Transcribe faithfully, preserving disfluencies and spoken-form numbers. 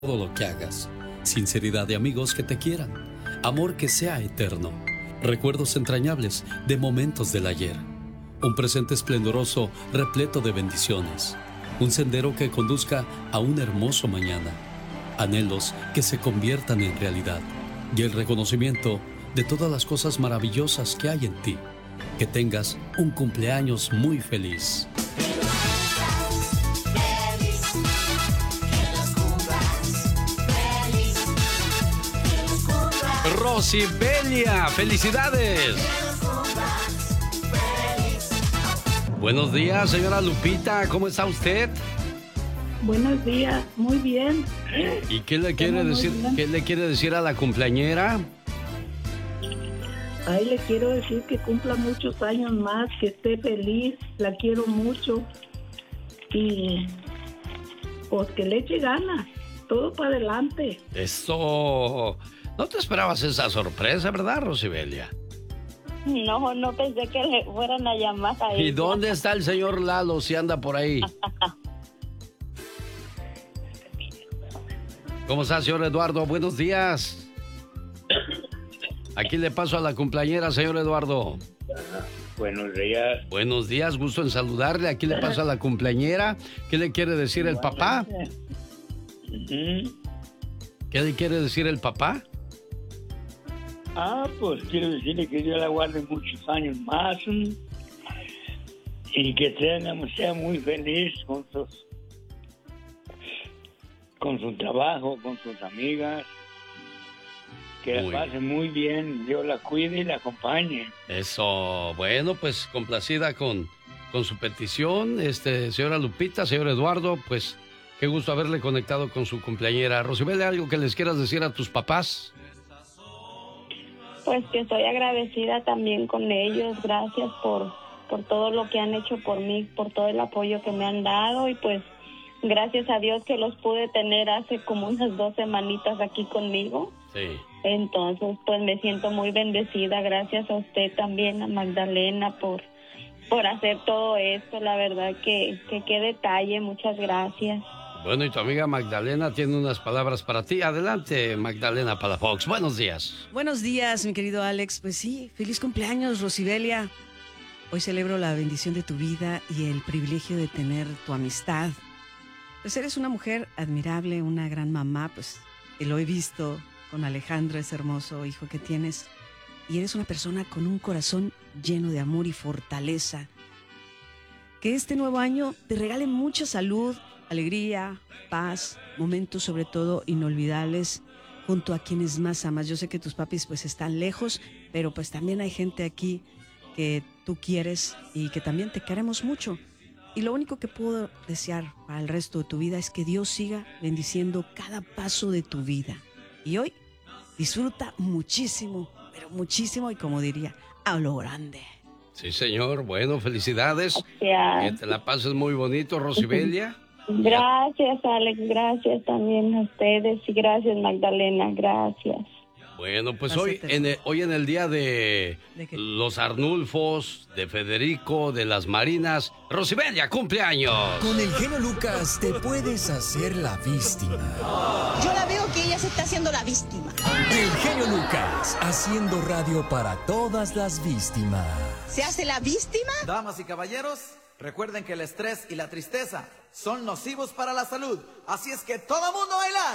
todo lo que hagas. Sinceridad de amigos que te quieran. Amor que sea eterno. Recuerdos entrañables de momentos del ayer. Un presente esplendoroso repleto de bendiciones. Un sendero que conduzca a un hermoso mañana. Anhelos que se conviertan en realidad. Y el reconocimiento de todas las cosas maravillosas que hay en ti. Que tengas un cumpleaños muy feliz. Rosibelia, felicidades. Buenos días, señora Lupita, ¿cómo está usted? Buenos días, muy bien. ¿Y qué le quiere decir, qué le quiere decir a la cumpleañera? Ay, le quiero decir que cumpla muchos años más, que esté feliz, la quiero mucho y pues que le eche ganas, todo para adelante. Eso. No te esperabas esa sorpresa, ¿verdad, Rosibelia? No, no pensé que le fueran a llamar a ella. ¿Y dónde está el señor Lalo si anda por ahí? ¿Cómo está, señor Eduardo? Buenos días. Aquí le paso a la cumpleañera, señor Eduardo. Buenos días. Buenos días, gusto en saludarle. Aquí le paso a la cumpleañera. ¿Qué le quiere decir el papá? Uh-huh. ¿Qué le quiere decir el papá? Ah, pues quiero decirle que Dios la guarde muchos años más y que tenga, sea muy feliz con sus, con su trabajo, con sus amigas. Que Muy la pase muy bien, Dios la cuide y la acompañe. Eso, bueno, pues complacida con, con su petición, este, señora Lupita, señor Eduardo, pues qué gusto haberle conectado con su cumpleañera. Rosibelia, ¿algo que les quieras decir a tus papás? Pues que estoy agradecida también con ellos, gracias por, por todo lo que han hecho por mí, por todo el apoyo que me han dado y pues gracias a Dios que los pude tener hace como unas dos semanitas aquí conmigo. Sí. Entonces, pues me siento muy bendecida, gracias a usted también, a Magdalena, por, por hacer todo esto, la verdad que, que qué detalle, muchas gracias. Bueno, y tu amiga Magdalena tiene unas palabras para ti. Adelante, Magdalena Palafox. Buenos días. Buenos días, mi querido Alex. Pues sí, feliz cumpleaños, Rosibelia. Hoy celebro la bendición de tu vida y el privilegio de tener tu amistad. Pues eres una mujer admirable, una gran mamá, pues te lo he visto con Alejandro, ese hermoso hijo que tienes. Y eres una persona con un corazón lleno de amor y fortaleza. Que este nuevo año te regale mucha salud, alegría, paz, momentos sobre todo inolvidables junto a quienes más amas. Yo sé que tus papis pues están lejos, pero pues también hay gente aquí que tú quieres y que también te queremos mucho. Y lo único que puedo desear para el resto de tu vida es que Dios siga bendiciendo cada paso de tu vida. Y hoy disfruta muchísimo, pero muchísimo y como diría, a lo grande. Sí, señor. Bueno, felicidades. Gracias. Que te la pases muy bonito, Rosibelia. Gracias, Alex, gracias también a ustedes y gracias, Magdalena, gracias. Bueno, pues hoy en, el, hoy en el día de, ¿De los Arnulfos, de Federico, de las Marinas, Rosibelia, cumpleaños. Con el genio Lucas te puedes hacer la víctima. Yo la veo que ella se está haciendo la víctima. El genio Lucas, haciendo radio para todas las víctimas. ¿Se hace la víctima? Damas y caballeros, recuerden que el estrés y la tristeza son nocivos para la salud. Así es que todo mundo baila.